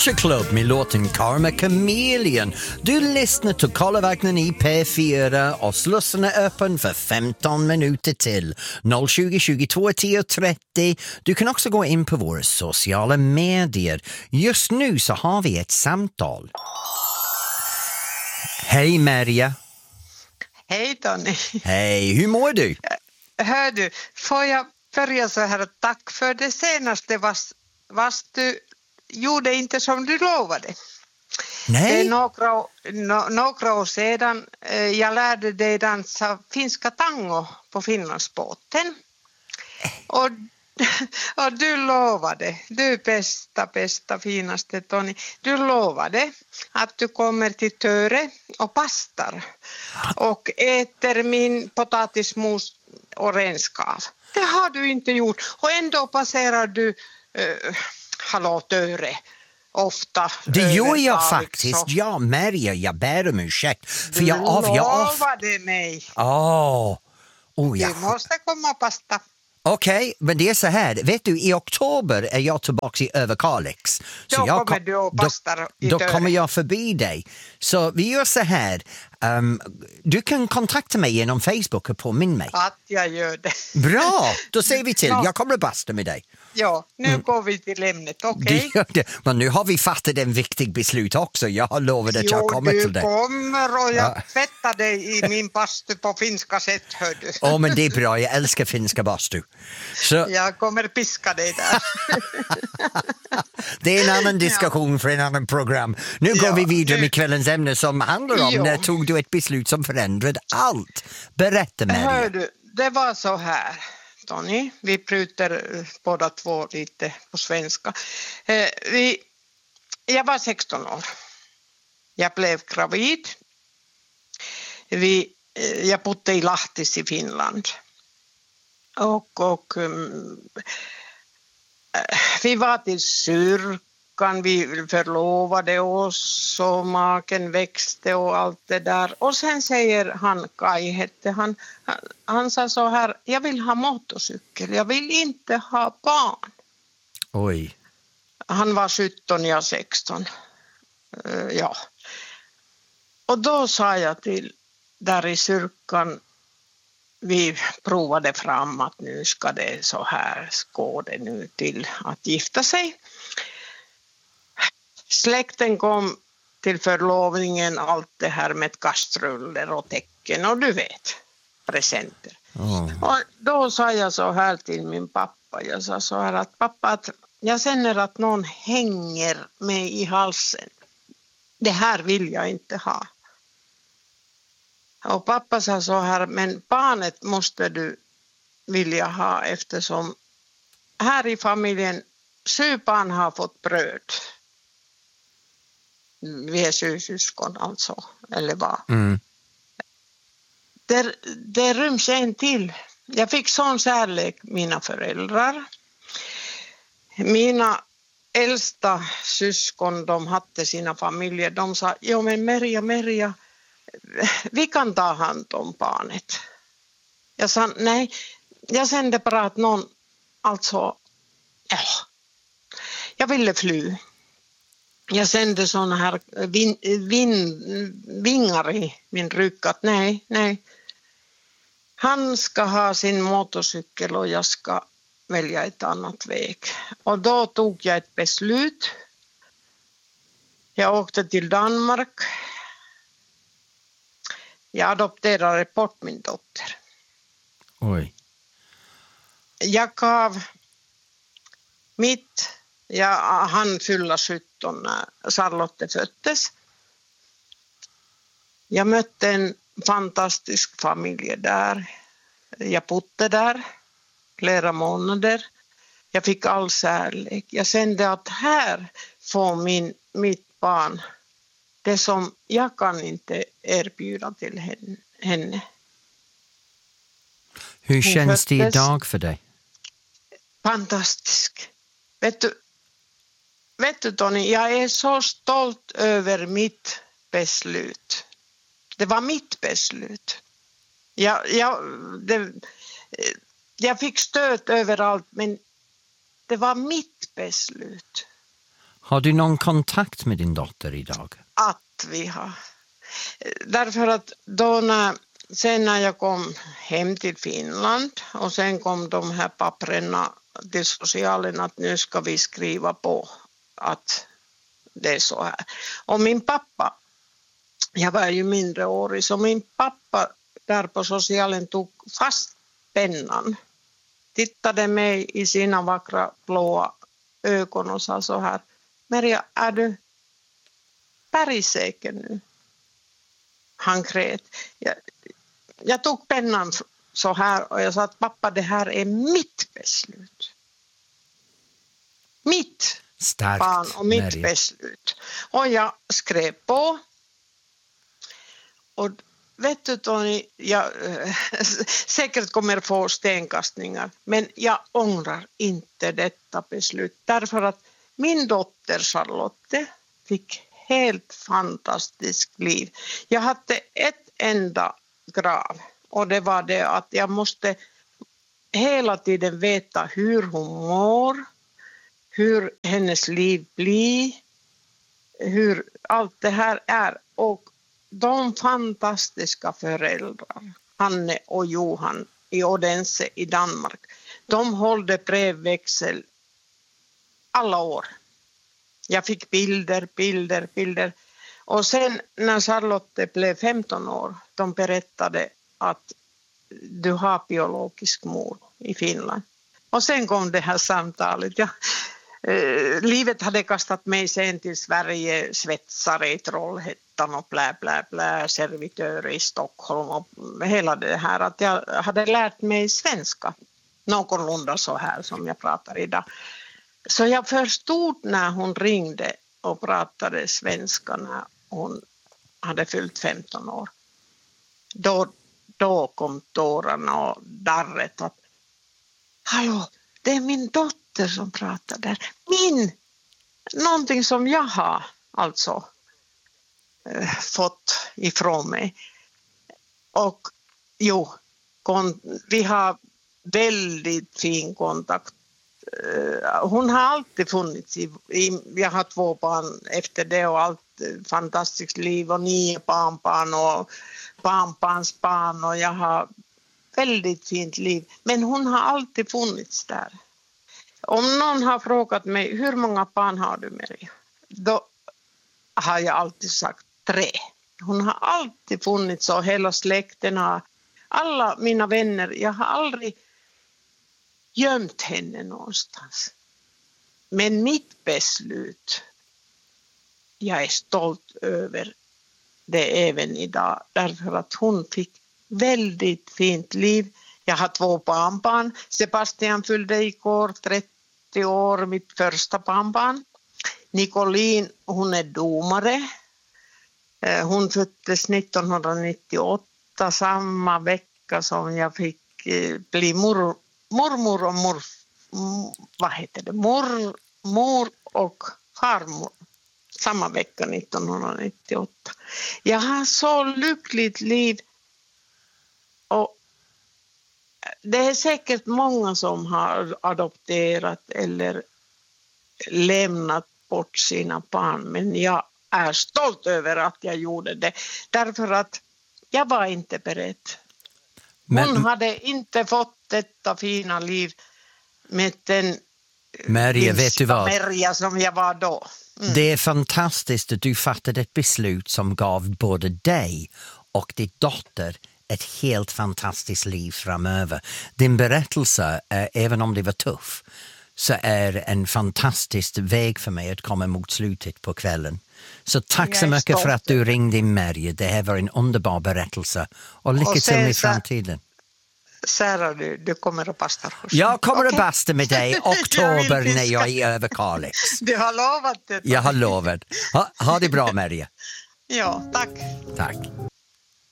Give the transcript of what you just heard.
Culture Club med låten Karma Chameleon. Du lyssnar till Kollevagnen i P4 och slussen är öppen för 15 minuter till. 020 22 10 30. Du kan också gå in på våra sociala medier. Just nu så har vi ett samtal. Hej Maria. Hej Tony. Hej, hur mår du? Hör du, får jag börja så här, tack för det senaste, vast du gjorde inte som du lovade. Nej. Det är några år sedan jag lärde dig dansa finska tango på Finlandsbåten. Och du lovade, du bästa, finaste Tony, du lovade att du kommer till Töre och pastar och äter min potatismos och renskav. Det har du inte gjort och ändå passerar du hallå Töre ofta. Det gör jag faktiskt. Ja, Maria, jag ber om ursäkt. För du lovade mig. Ja. Du måste komma och pasta. Okej, men det är så här. Vet du, i oktober är jag tillbaka i Överkalix. Så då kommer du och pastar i Då Töre. kommer jag förbi dig. Så vi gör så här. Du kan kontakta mig genom Facebook och påminna mig. Att jag gör det. Bra, då säger vi till. Jag kommer att basta med dig. Ja, nu går vi till ämnet, okej? Men nu har vi fattat en viktig beslut också. Jag har lovat att jag kommer till dig. Jo, du kommer och jag tvättar dig i min bastu på finska sätt, hör du. Men det är bra. Jag älskar finska bastu. Så... Jag kommer piska dig där. Det är en annan diskussion för en annan program. Nu går vi vidare med kvällens ämne som handlar om när tog du ett beslut som förändrade allt. Berätta med Hör du, det var så här, Tony. Vi prutar båda två lite på svenska. Jag var 16 år. Jag blev gravid. Jag bodde i Lahtis i Finland. Och vi var till kyrkan, vi förlovade oss och maken växte och allt det där. Och sen säger han, Kai hette han sa så här, jag vill ha motorcykel, jag vill inte ha barn. Oj. Han var 17, jag 16. Ja. Och då sa jag till där i kyrkan, vi provade fram att nu ska det så här gå det nu till att gifta sig. Släkten kom till förlovningen, allt det här med kastruller och tecken och du vet, presenter. Och då sa jag så här till min pappa, jag sa så här att pappa, att jag känner att någon hänger mig i halsen. Det här vill jag inte ha. Och pappa sa så här, men barnet måste du vilja ha eftersom här i familjen 7 barn har fått bröd. Vi är 7 syskon alltså, eller vad? Mm. Det ryms en till. Jag fick sån kärlek mina föräldrar. Mina äldsta syskon, de hade sina familjer. De sa, jo men Merja, vi kan ta hand om barnet. Jag sa, nej, jag kände bara att någon, alltså, jag ville fly. Jag kände såna här vingar i min rygg att nej. Han ska ha sin motorcykel och jag ska välja ett annat väg. Och då tog jag ett beslut. Jag åkte till Danmark. Jag adopterade bort min dotter. Oj. Jag gav han fyllde 17 när Charlotte föddes. Jag mötte en fantastisk familj där. Jag bodde där flera månader. Jag fick all kärlek. Jag kände att här får mitt barn det som jag kan inte erbjuda till henne. Hur känns det idag för dig? Fantastisk. Vet du Tony, jag är så stolt över mitt beslut. Det var mitt beslut. Jag fick stöd överallt, men det var mitt beslut. Har du någon kontakt med din dotter idag? Att vi har. Därför att sen när jag kom hem till Finland och sen kom de här papperna till socialen att nu ska vi skriva på att det är så här. Och min pappa, jag var ju mindreårig, så min pappa där på socialen tog fast pennan, tittade mig i sina vackra blåa ögon och sa så här: Merja, är du bergsäker nu? Han grät. Jag tog pennan så här och jag sa att pappa, det här är mitt beslut. Mitt Starkt, barn och mitt Merja. beslut. Och jag skrev på. Och vet du Tony, jag säkert kommer få stenkastningar, men jag ångrar inte detta beslut. Därför att min dotter Charlotte fick helt fantastiskt liv. Jag hade ett enda krav och det var det att jag måste hela tiden veta hur hon mår, hur hennes liv blir, hur allt det här är. Och de fantastiska föräldrar, Hanne och Johan i Odense i Danmark, de hållde brevväxel alla år. Jag fick bilder. Och sen när Charlotte blev 15 år, de berättade att du har biologisk mor i Finland. Och sen kom det här samtalet. Livet hade kastat mig sen till Sverige, svetsare i Trollhättan och servitör i Stockholm och hela det här. Att jag hade lärt mig svenska, någorlunda så här som jag pratar idag. Så jag förstod när hon ringde och pratade svenska när hon hade fyllt 15 år. Då kom tårarna och darret att hallå, det är min dotter som pratar där. Någonting som jag har alltså fått ifrån mig. Och vi har väldigt fin kontakt. Hon har alltid funnits jag har 2 barn efter det och allt fantastiskt liv och 9 barnbarn och barnbarnsbarn och jag har väldigt fint liv. Men hon har alltid funnits där. Om någon har frågat mig hur många barn har du, Merja? Då har jag alltid sagt 3. Hon har alltid funnits och hela släkten har, alla mina vänner, jag har aldrig gömt henne någonstans. Men mitt beslut, jag är stolt över det även idag. Därför att hon fick väldigt fint liv. Jag har 2 barnbarn. Sebastian fyllde igår 30 år, mitt första barnbarn. Nicolin, hon är domare. Hon föddes 1998, samma vecka som jag fick bli mormor och mor och farmor. Samma vecka 1998. Jag har så lyckligt liv. Och det är säkert många som har adopterat eller lämnat bort sina barn. Men jag är stolt över att jag gjorde det. Därför att jag var inte beredd. Hon hade inte fått detta fina liv med den Merja, vet du vad? Merja som jag var då. Mm. Det är fantastiskt att du fattade ett beslut som gav både dig och din dotter ett helt fantastiskt liv framöver. Din berättelse, även om det var tuff, så är en fantastisk väg för mig att komma mot slutet på kvällen. Så tack så mycket för att du ringde in, Merja. Det här var en underbar berättelse. Och lycka till i framtiden. Sara, du kommer att basta hos mig. Jag kommer att basta med dig i oktober när jag är över Kalix. Du har lovat det. Jag har lovat. Ha det bra, Merja. Ja, tack. Tack.